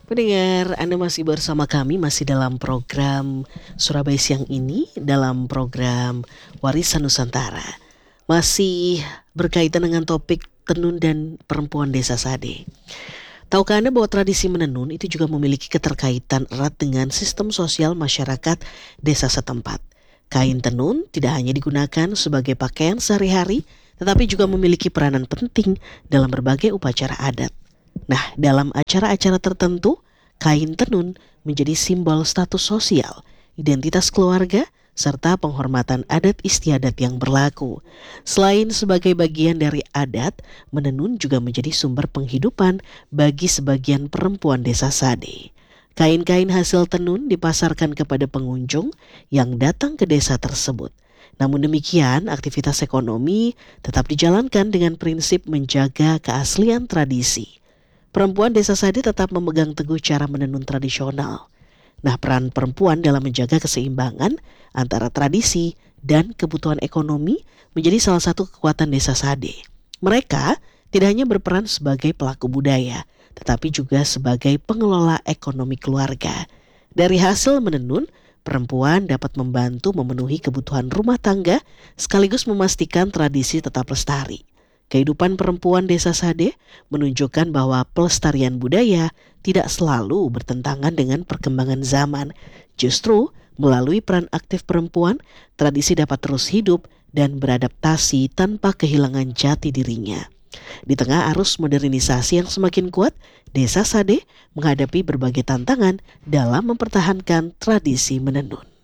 Pendengar, Anda masih bersama kami, masih dalam program Surabaya Siang ini, dalam program Warisan Nusantara. Masih berkaitan dengan topik tenun dan perempuan desa Sade. Tahukah Anda bahwa tradisi menenun itu juga memiliki keterkaitan erat dengan sistem sosial masyarakat desa setempat. Kain tenun tidak hanya digunakan sebagai pakaian sehari-hari, tetapi juga memiliki peranan penting dalam berbagai upacara adat. Nah, dalam acara-acara tertentu, kain tenun menjadi simbol status sosial, identitas keluarga, serta penghormatan adat istiadat yang berlaku. Selain sebagai bagian dari adat, menenun juga menjadi sumber penghidupan bagi sebagian perempuan desa Sade. Kain-kain hasil tenun dipasarkan kepada pengunjung yang datang ke desa tersebut. Namun demikian, aktivitas ekonomi tetap dijalankan dengan prinsip menjaga keaslian tradisi. Perempuan desa Sade tetap memegang teguh cara menenun tradisional. Nah, peran perempuan dalam menjaga keseimbangan antara tradisi dan kebutuhan ekonomi menjadi salah satu kekuatan desa Sade. Mereka tidak hanya berperan sebagai pelaku budaya, tetapi juga sebagai pengelola ekonomi keluarga. Dari hasil menenun, perempuan dapat membantu memenuhi kebutuhan rumah tangga sekaligus memastikan tradisi tetap lestari. Kehidupan perempuan desa Sade menunjukkan bahwa pelestarian budaya tidak selalu bertentangan dengan perkembangan zaman. Justru melalui peran aktif perempuan, tradisi dapat terus hidup dan beradaptasi tanpa kehilangan jati dirinya. Di tengah arus modernisasi yang semakin kuat, desa Sade menghadapi berbagai tantangan dalam mempertahankan tradisi menenun.